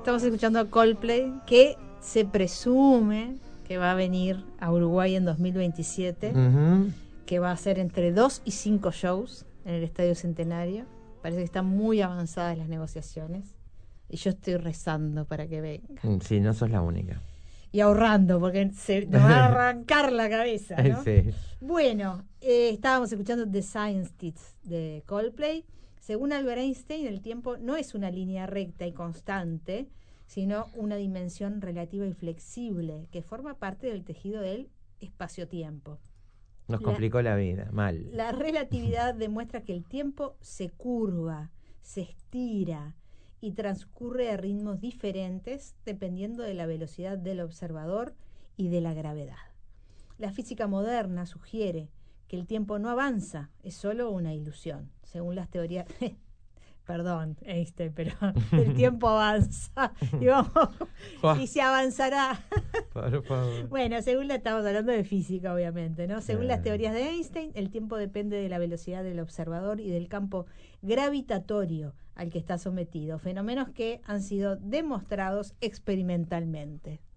Estamos escuchando a Coldplay, que se presume que va a venir a Uruguay en 2027, que va a hacer entre 2 y 5 shows en el Estadio Centenario. Parece que están muy avanzadas las negociaciones y yo estoy rezando para que venga. Sí, no sos la única. Y ahorrando, porque nos va a arrancar la cabeza, ¿no? Sí. Bueno, estábamos escuchando The Scientists de Coldplay. Según Albert Einstein, el tiempo no es una línea recta y constante, sino una dimensión relativa y flexible que forma parte del tejido del espacio-tiempo. Nos complicó la vida, mal. La relatividad demuestra que el tiempo se curva, se estira y transcurre a ritmos diferentes dependiendo de la velocidad del observador y de la gravedad. La física moderna sugiere que el tiempo no avanza, es solo una ilusión, según las teorías... Perdón, Einstein, pero el tiempo avanza y se avanzará. Por favor. Bueno, estamos hablando de física, obviamente, ¿no? Según las teorías de Einstein, el tiempo depende de la velocidad del observador y del campo gravitatorio al que está sometido, fenómenos que han sido demostrados experimentalmente.